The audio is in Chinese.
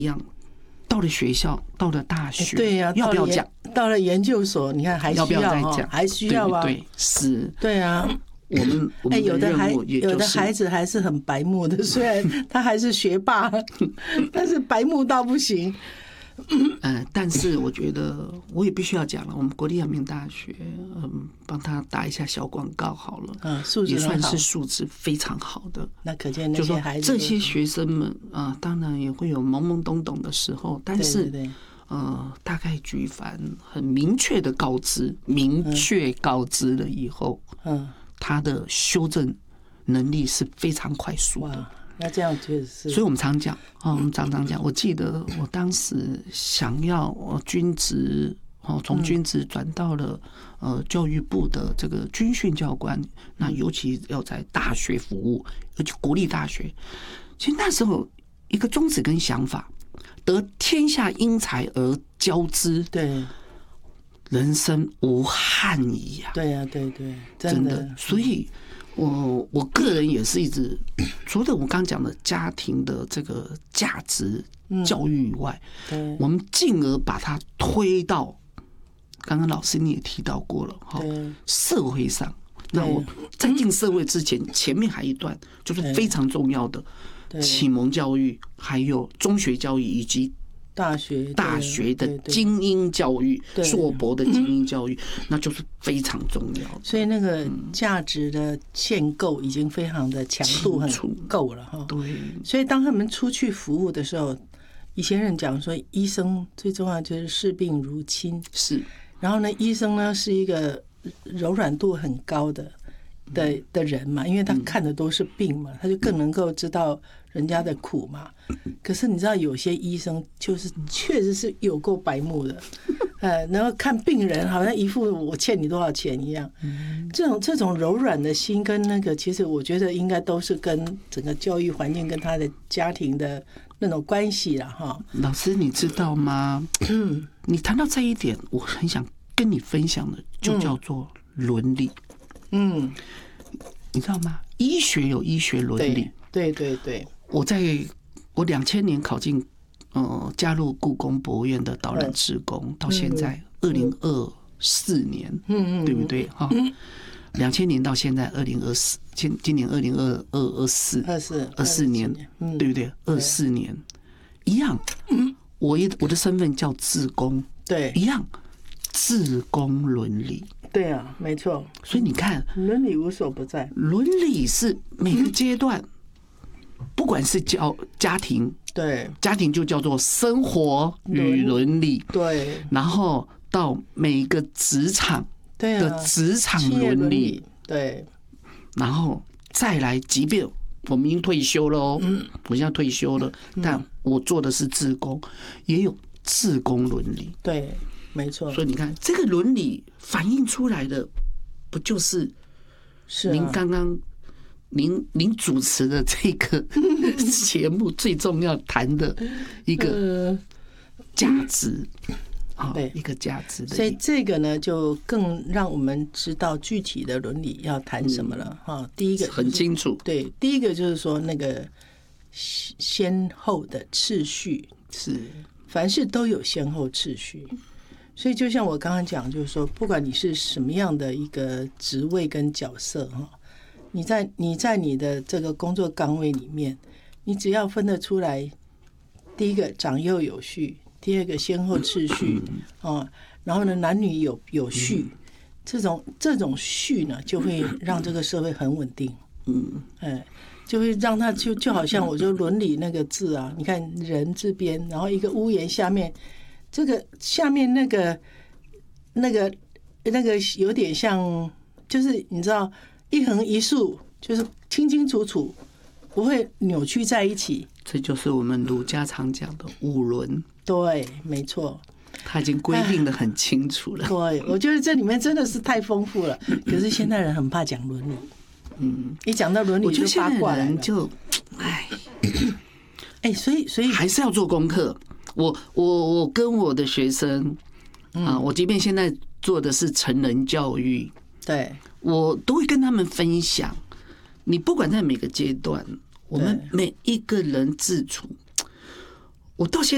一样，到了学校，到了大学， 对呀， 要不要讲？ 到了研究所，你看还需要要不要再讲？ 还需要啊？ 对，是， 对啊。 我们有的孩子还是很白目的，虽然他还是学霸，但是白目到不行。 但是我觉得我也必须要讲了，我们国立阳明大学，帮他打一下小广告好了， 素质也算是素质非常好的。 那可见那些孩子， 这些学生们当然也会有懵懵懂懂的时候，但是对大概举凡很明确的告知，了以后，他的修正能力是非常快速的。 那这样确实是， 所以我们常讲，我记得我当时想要军职，从军职转到了教育部的这个军训教官，那尤其要在大学服务，而且国立大学。其实那时候一个宗旨跟想法，得天下英才而教之， 对， 人生无憾矣啊！ 对呀，对， 真的，所以。我个人也是一直，除了我刚讲的家庭的这个价值教育以外，我们进而把它推到刚刚老师你也提到过了哈，社会上。那我在进社会之前，前面还一段就是非常重要的启蒙教育，还有中学教育以及大学的精英教育，硕博的精英教育，那就是非常重要的。 所以那个价值的建构已经非常的强度很够了哈。 对， 所以当他们出去服务的时候，以前人讲说，医生最重要就是视病如亲， 是。 然后呢，医生呢是一个柔软度很高的人嘛，因为他看的都是病嘛，他就更能够知道人家的苦嘛。可是你知道有些医生就是确实是有够白目的，然后看病人好像一副我欠你多少钱一样。这种柔软的心跟那个，其实我觉得应该都是跟整个教育环境跟他的家庭的那种关系啦哈。 老师你知道吗？你谈到这一点，我很想跟你分享的就叫做伦理。你知道吗？医学有医学伦理。 对。 我2000年考进加入故宫博物院的导览志工，到现在2024年，对不对哈？2000年到现在2024，今年24年，对不对？24年一样。我的身份叫志工， 对， 一样志工伦理。 对啊，没错。 所以你看， 伦理无所不在。 伦理是每个阶段，不管是家庭， 对， 家庭就叫做生活与伦理， 对， 然后到每个职场的职场伦理， 对， 然后再来，即便我们已经退休了哦，我现在退休了，但我做的是志工，也有志工伦理， 对。没错， 所以你看，这个伦理反映出来的，不就是您刚刚您主持的这个节目最重要谈的一个价值对， 一个价值的。 所以这个呢，就更让我们知道具体的伦理要谈什么了哈。第一个很清楚， 对，第一个就是说那个先后的次序是， 凡事都有先后次序。所以就像我刚刚讲，就是说，不管你是什么样的一个职位跟角色哈，你在你的这个工作岗位里面，你只要分得出来，第一个长幼有序，第二个先后次序然后呢男女有序，这种序呢，就会让这个社会很稳定。就会让他就好像我说伦理那个字啊，你看人字边，然后一个屋檐下面。这个下面那个有点像，就是你知道一横一竖，就是清清楚楚，不会扭曲在一起。 这就是我们儒家常讲的五伦。 对，没错， 他已经规定的很清楚了。 对，我觉得这里面真的是太丰富了。可是现代人很怕讲伦理，一讲到伦理就八卦了， 就所以还是要做功课。我跟我的学生我即便现在做的是成人教育， 对， 我都会跟他们分享，你不管在每个阶段，我们每一个人自处，我到现在。